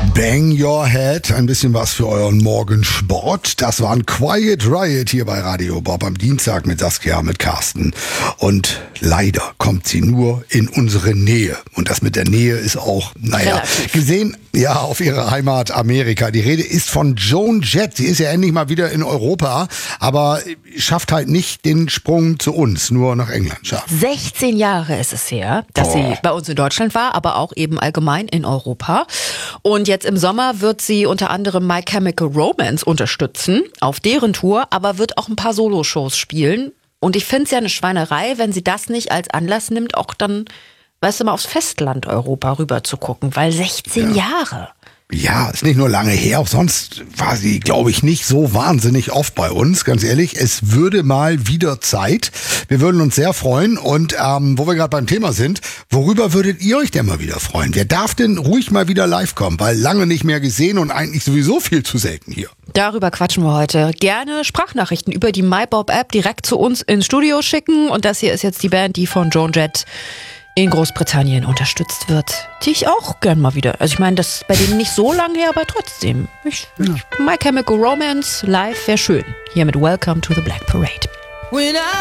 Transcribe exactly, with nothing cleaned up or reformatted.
Bang Your Head, ein bisschen was für euren Morgensport. Das war ein Quiet Riot hier bei Radio Bob am Dienstag mit Saskia, mit Carsten. Und leider kommt sie nur in unsere Nähe. Und das mit der Nähe ist auch, naja, Relativ. gesehen, ja, auf ihre Heimat Amerika. Die Rede ist von Joan Jett. Sie ist ja endlich mal wieder in Europa, aber schafft halt nicht den Sprung zu uns, nur nach England schafft. sechzehn Jahre ist es her, dass oh. sie bei uns in Deutschland war, aber auch eben allgemein in Europa. Und jetzt im Sommer wird sie unter anderem My Chemical Romance unterstützen, auf deren Tour, aber wird auch ein paar Soloshows spielen. Und ich finde es ja eine Schweinerei, wenn sie das nicht als Anlass nimmt, auch dann, weißt du, mal aufs Festland Europa rüber zu gucken, weil sechzehn ja. Jahre. Ja, ist nicht nur lange her, auch sonst war sie, glaube ich, nicht so wahnsinnig oft bei uns, ganz ehrlich. Es würde mal wieder Zeit. Wir würden uns sehr freuen und ähm, wo wir gerade beim Thema sind, worüber würdet ihr euch denn mal wieder freuen? Wer darf denn ruhig mal wieder live kommen, weil lange nicht mehr gesehen und eigentlich sowieso viel zu selten hier. Darüber quatschen wir heute. Gerne Sprachnachrichten über die MyBob-App direkt zu uns ins Studio schicken und das hier ist jetzt die Band, die von Joan Jett in Großbritannien unterstützt wird, die ich auch gern mal wieder, also ich meine, das ist bei denen nicht so lange her, aber trotzdem. Ich, ja. My Chemical Romance live wäre schön. Hier mit Welcome to the Black Parade.